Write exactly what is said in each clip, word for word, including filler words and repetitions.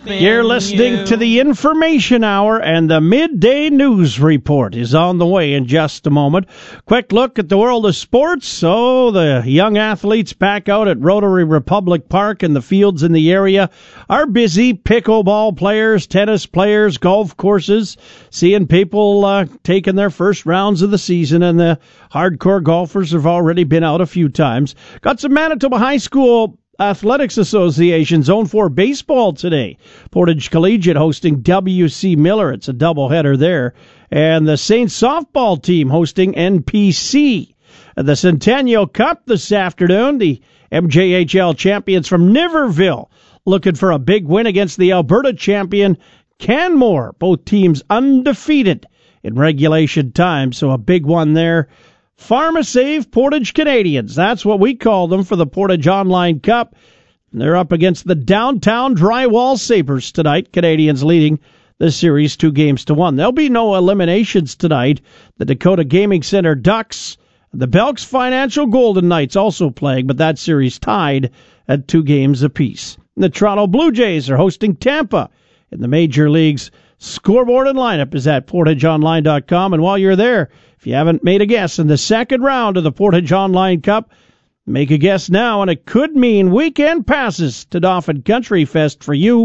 You're listening you. to the Information Hour, and the Midday News Report is on the way in just a moment. Quick look at the world of sports. So the young athletes back out at Rotary Republic Park and the fields in the area are busy. Pickleball players, tennis players, golf courses, seeing people uh, taking their first rounds of the season, and the hardcore golfers have already been out a few times. Got some Manitoba High School Athletics Association Zone four baseball today. Portage Collegiate hosting W C Miller. It's a doubleheader there. And the Saints softball team hosting N P C. The Centennial Cup this afternoon. The M J H L champions from Niverville looking for a big win against the Alberta champion Canmore. Both teams undefeated in regulation time, so a big one there. Pharmasave Portage Canadians. That's what we call them for the Portage Online Cup. They're up against the Downtown Drywall Sabres tonight. Canadians leading the series two games to one. There'll be no eliminations tonight. The Dakota Gaming Center Ducks, the Belks Financial Golden Knights also playing, but that series tied at two games apiece. The Toronto Blue Jays are hosting Tampa in the major leagues. Scoreboard and lineup is at portage online dot com. And while you're there, if you haven't made a guess in the second round of the Portage Online Cup, make a guess now, and it could mean weekend passes to Dauphin Country Fest for you.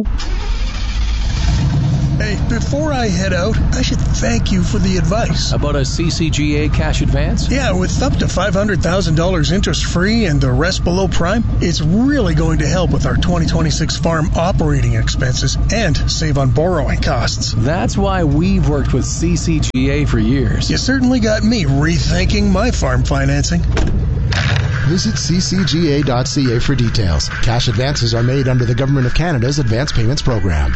Hey, before I head out, I should thank you for the advice. About a C C G A cash advance? Yeah, with up to five hundred thousand dollars interest-free and the rest below prime, it's really going to help with our twenty twenty-six farm operating expenses and save on borrowing costs. That's why we've worked with C C G A for years. You certainly got me rethinking my farm financing. Visit c c g a dot c a for details. Cash advances are made under the Government of Canada's Advance Payments Program.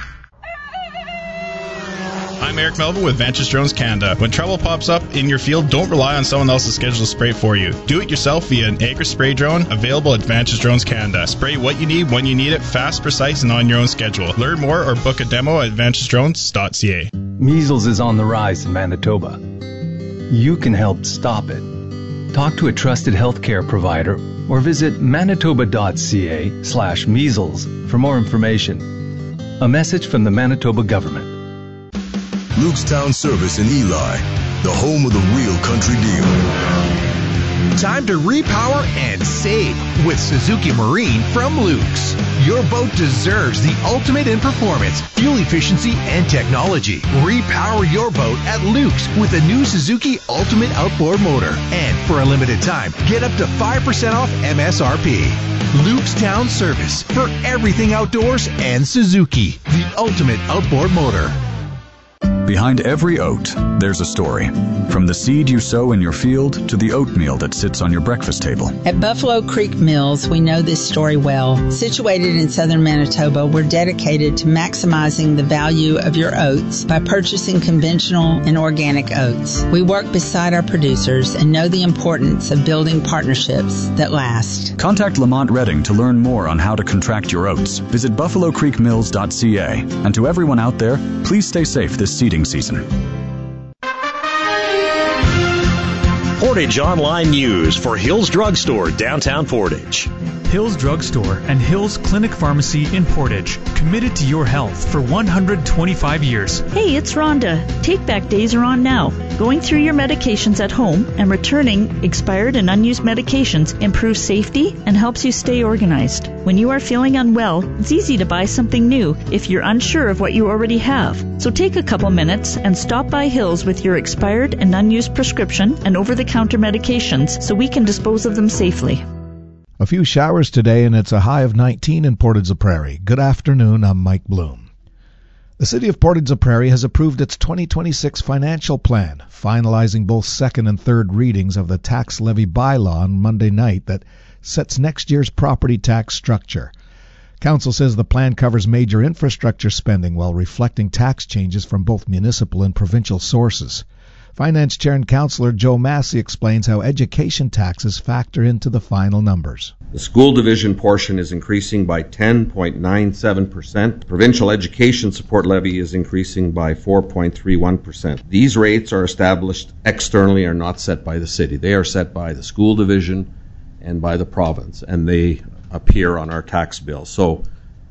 I'm Eric Melville with Vantage Drones Canada. When trouble pops up in your field, don't rely on someone else's schedule to spray for you. Do it yourself via an Agri Spray drone available at Vantage Drones Canada. Spray what you need when you need it, fast, precise, and on your own schedule. Learn more or book a demo at vantage drones dot c a. Measles is on the rise in Manitoba. You can help stop it. Talk to a trusted healthcare provider or visit manitoba dot c a slash measles for more information. A message from the Manitoba government. Luke's Town Service in Eli, the home of the real country deal. Time to repower and save with Suzuki Marine from Luke's. Your boat deserves the ultimate in performance, fuel efficiency, and technology. Repower your boat at Luke's with a new Suzuki Ultimate Outboard Motor. And for a limited time, get up to five percent off M S R P. Luke's Town Service for everything outdoors and Suzuki, the ultimate outboard motor. Behind every oat, there's a story. From the seed you sow in your field to the oatmeal that sits on your breakfast table. At Buffalo Creek Mills, we know this story well. Situated in southern Manitoba, we're dedicated to maximizing the value of your oats by purchasing conventional and organic oats. We work beside our producers and know the importance of building partnerships that last. Contact Lamont Redding to learn more on how to contract your oats. Visit buffalo creek mills dot c a. And to everyone out there, please stay safe this seeding season. Portage Online News for Hills Drug Store, downtown Portage. Hills Drug Store and Hills Clinic Pharmacy in Portage, committed to your health for one hundred twenty-five years. Hey, it's Rhonda. Take-back days are on now. Going through your medications at home and returning expired and unused medications improves safety and helps you stay organized. When you are feeling unwell, it's easy to buy something new if you're unsure of what you already have. So take a couple minutes and stop by Hills with your expired and unused prescription and over-the-counter medications so we can dispose of them safely. A few showers today, and it's a high of nineteen in Portage-la-Prairie. Good afternoon, I'm Mike Bloom. The City of Portage-la-Prairie has approved its twenty twenty-six financial plan, finalizing both second and third readings of the tax levy bylaw on Monday night that sets next year's property tax structure. Council says the plan covers major infrastructure spending while reflecting tax changes from both municipal and provincial sources. Finance Chair and Councillor Joe Massey explains how education taxes factor into the final numbers. The school division portion is increasing by ten point nine seven percent. The provincial education support levy is increasing by four point three one percent. These rates are established externally, are not set by the city. They are set by the school division and by the province, and they appear on our tax bill. So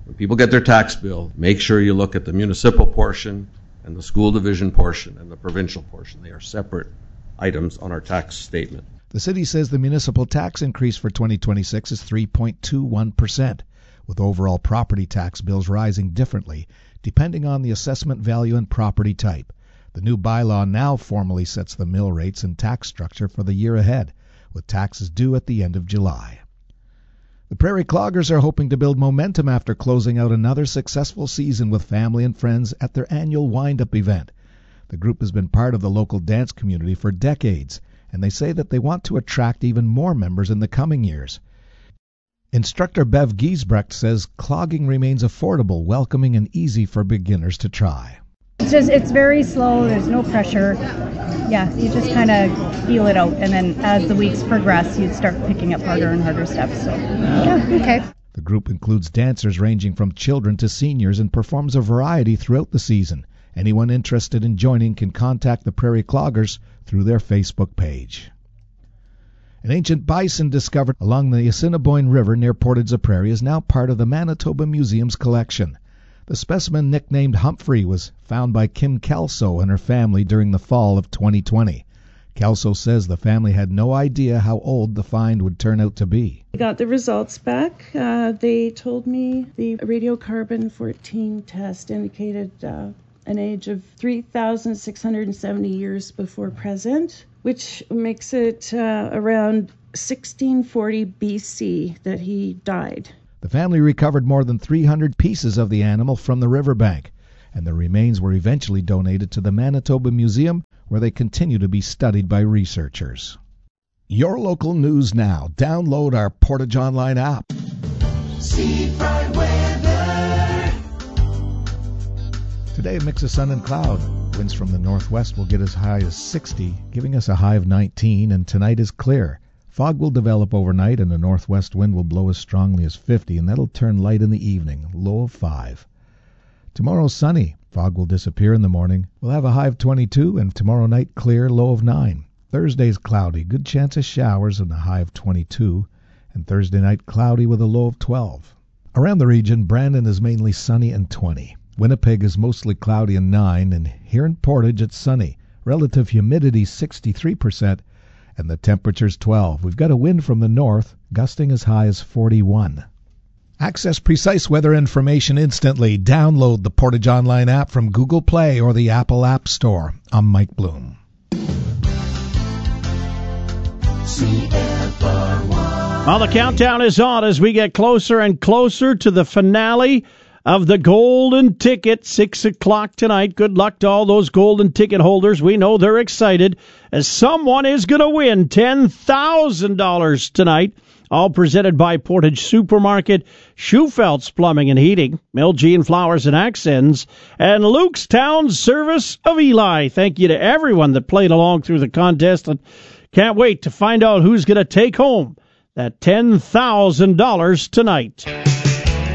when people get their tax bill, make sure you look at the municipal portion and the school division portion and the provincial portion. They are separate items on our tax statement. The city says the municipal tax increase for twenty twenty-six is three point two one percent, with overall property tax bills rising differently depending on the assessment value and property type. The new bylaw now formally sets the mill rates and tax structure for the year ahead, with taxes due at the end of July. The Prairie Cloggers are hoping to build momentum after closing out another successful season with family and friends at their annual wind-up event. The group has been part of the local dance community for decades, and they say that they want to attract even more members in the coming years. Instructor Bev Giesbrecht says clogging remains affordable, welcoming, and easy for beginners to try. It's just, it's very slow, there's no pressure. Yeah, you just kind of feel it out, and then as the weeks progress, you start picking up harder and harder steps. So, yeah, okay. The group includes dancers ranging from children to seniors and performs a variety throughout the season. Anyone interested in joining can contact the Prairie Cloggers through their Facebook page. An ancient bison discovered along the Assiniboine River near Portage Prairie is now part of the Manitoba Museum's collection. The specimen, nicknamed Humphrey, was found by Kim Kelso and her family during the fall of twenty twenty. Kelso says the family had no idea how old the find would turn out to be. I got the results back. Uh, they told me the radiocarbon fourteen test indicated uh, an age of three thousand six hundred seventy years before present, which makes it uh, around sixteen forty B C that he died. The family recovered more than three hundred pieces of the animal from the riverbank, and the remains were eventually donated to the Manitoba Museum, where they continue to be studied by researchers. Your local news now. Download our Portage Online app. Seafront weather. Today, a mix of sun and cloud. Winds from the northwest will get as high as sixty, giving us a high of nineteen, and tonight is clear. Fog will develop overnight, and a northwest wind will blow as strongly as fifty, and that'll turn light in the evening, low of five. Tomorrow, sunny. Fog will disappear in the morning. We'll have a high of twenty-two, and tomorrow night, clear, low of nine. Thursday's cloudy, good chance of showers, and a high of twenty-two, and Thursday night, cloudy with a low of twelve. Around the region, Brandon is mainly sunny and twenty. Winnipeg is mostly cloudy and nine, and here in Portage, it's sunny. Relative humidity, sixty-three percent. And the temperature's twelve. We've got a wind from the north, gusting as high as forty-one. Access precise weather information instantly. Download the Portage Online app from Google Play or the Apple App Store. I'm Mike Bloom. Well, the countdown is on as we get closer and closer to the finale of the Golden Ticket, six o'clock tonight. Good luck to all those Golden Ticket holders. We know they're excited as someone is going to win ten thousand dollars tonight. All presented by Portage Supermarket, Schufelt's Plumbing and Heating, Milgene Flowers and Accents, and Luke's Town Service of Eli. Thank you to everyone that played along through the contest, and can't wait to find out who's going to take home that ten thousand dollars tonight.